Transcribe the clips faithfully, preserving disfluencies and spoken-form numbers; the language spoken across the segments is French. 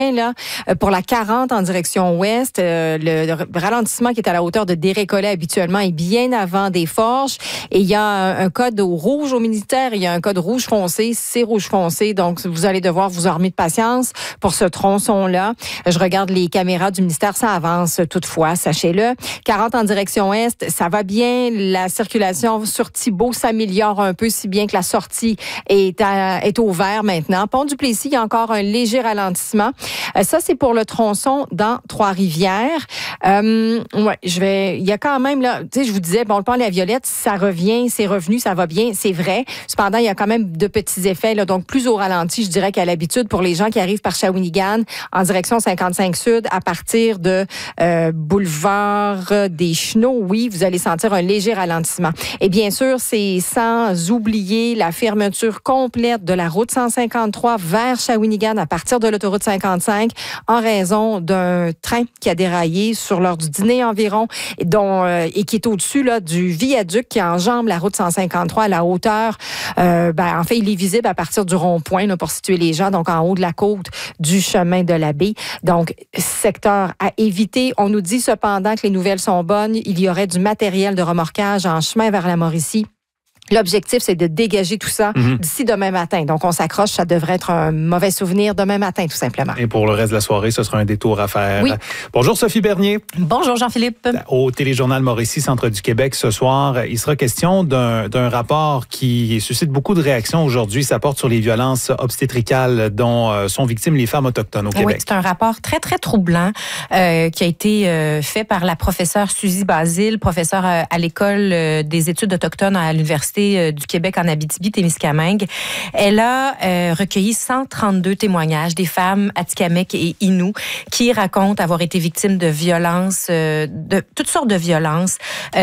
Là, pour la quarante en direction ouest, euh, le ralentissement qui est à la hauteur de Desrécollets habituellement est bien avant des Forges. Et il y a un, un code au rouge au militaire, il y a un code rouge foncé, c'est rouge foncé. Donc, vous allez devoir vous armer de patience pour ce tronçon-là. Je regarde les caméras du ministère, ça avance toutefois, sachez-le. quarante en direction est, ça va bien. La circulation sur Thibault s'améliore un peu, si bien que la sortie est, à, est au vert maintenant. Pont-du-Plessis, il y a encore un léger ralentissement. Euh, ça, c'est pour le tronçon dans Trois-Rivières. Euh, ouais, je vais. Il y a quand même là, tu sais, je vous disais, bon, le pont La Violette, ça revient, c'est revenu, ça va bien, c'est vrai. Cependant, il y a quand même de petits effets, là, donc plus au ralenti, je dirais qu'à l'habitude pour les gens qui arrivent par Shawinigan en direction cinquante-cinq Sud à partir de euh, boulevard des Chenaux. Oui, vous allez sentir un léger ralentissement. Et bien sûr, c'est sans oublier la fermeture complète de la route cent cinquante-trois vers Shawinigan à partir de l'autoroute cinquante-cinq en raison d'un train qui a déraillé sur l'heure du dîner environ dont, euh, et qui est au-dessus là, du viaduc qui enjambe la route cent cinquante-trois à la hauteur. Euh, ben, en fait, il est visible à partir du rond-point là, pour situer les gens, donc en haut de la côte du chemin de la baie. Donc, secteur à éviter. On nous dit cependant que les nouvelles sont bonnes. Il y aurait du matériel de remorquage en chemin vers la Mauricie. L'objectif, c'est de dégager tout ça mm-hmm. d'ici demain matin. Donc, on s'accroche. Ça devrait être un mauvais souvenir demain matin, tout simplement. Et pour le reste de la soirée, ce sera un détour à faire. Oui. Bonjour, Sophie Bernier. Bonjour, Jean-Philippe. Au Téléjournal Mauricie, Centre du Québec, ce soir, il sera question d'un, d'un rapport qui suscite beaucoup de réactions aujourd'hui. Ça porte sur les violences obstétricales dont sont victimes les femmes autochtones au Québec. Oui, c'est un rapport très, très troublant euh, qui a été euh, fait par la professeure Suzy Basile, professeure euh, à l'École euh, des études autochtones à l'Université du Québec en Abitibi-Témiscamingue. Elle a euh, recueilli cent trente-deux témoignages des femmes Atikamekw et Innu qui racontent avoir été victimes de violences, euh, de toutes sortes de violences,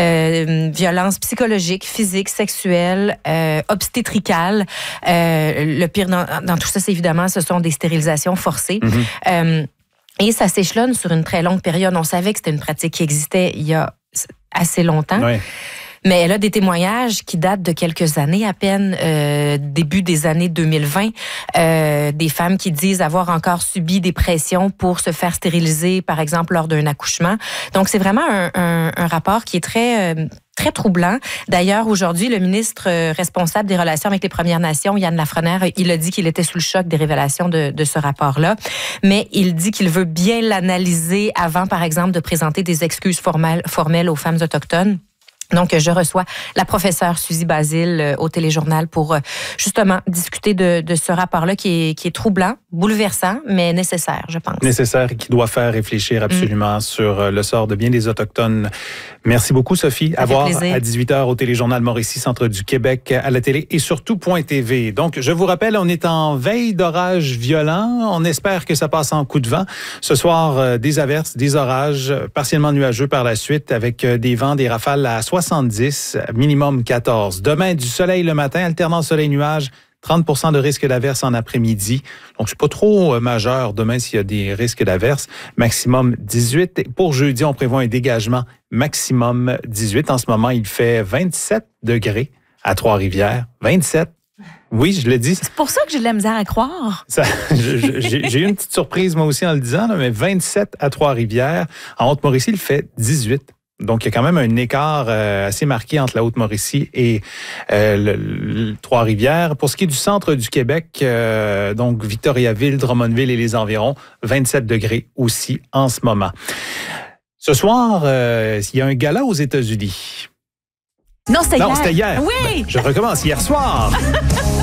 euh, violences psychologiques, physiques, sexuelles, euh, obstétricales. Euh, le pire dans, dans tout ça, c'est évidemment, ce sont des stérilisations forcées. Mm-hmm. Euh, et ça s'échelonne sur une très longue période. On savait que c'était une pratique qui existait il y a assez longtemps. Oui. Mais elle a des témoignages qui datent de quelques années à peine, euh, début des années deux mille vingt, euh, des femmes qui disent avoir encore subi des pressions pour se faire stériliser, par exemple, lors d'un accouchement. Donc, c'est vraiment un, un, un rapport qui est très... Euh, très troublant. D'ailleurs, aujourd'hui, le ministre responsable des relations avec les Premières Nations, Yann Lafrenière, il a dit qu'il était sous le choc des révélations de, de ce rapport-là, mais il dit qu'il veut bien l'analyser avant, par exemple, de présenter des excuses formelles, formelles aux femmes autochtones. Donc, je reçois la professeure Suzy Basile au Téléjournal pour justement discuter de, de ce rapport-là qui est, qui est troublant, bouleversant, mais nécessaire, je pense. Nécessaire et qui doit faire réfléchir absolument mmh. sur le sort de bien des Autochtones. Merci beaucoup, Sophie. À voir à dix-huit heures au Téléjournal Mauricie, Centre du Québec, à la télé et surtout Point T V. Donc, je vous rappelle, on est en veille d'orage violent. On espère que ça passe en coup de vent. Ce soir, euh, des averses, des orages partiellement nuageux par la suite avec euh, des vents, des rafales à soixante-dix, minimum quatorze. Demain, du soleil le matin, alternant soleil-nuage. trente pour cent de risque d'averse en après-midi. Donc, c'est pas trop euh, majeur demain s'il y a des risques d'averse. Maximum dix-huit. Pour jeudi, on prévoit un dégagement maximum dix-huit. En ce moment, il fait vingt-sept degrés à Trois-Rivières. vingt-sept. Oui, je le dis. C'est pour ça que j'ai de la misère à croire. Ça, je, j'ai, j'ai eu une petite surprise, moi aussi, en le disant, là, mais vingt-sept à Trois-Rivières. En Haute-Mauricie, il fait dix-huit. Donc, il y a quand même un écart euh, assez marqué entre la Haute-Mauricie et euh, le, le Trois-Rivières. Pour ce qui est du centre du Québec, euh, donc Victoriaville, Drummondville et les environs, vingt-sept degrés aussi en ce moment. Ce soir, euh, il y a un gala aux États-Unis. Non, c'était non, hier. Non, c'était hier. Oui! Ben, je recommence. Hier soir.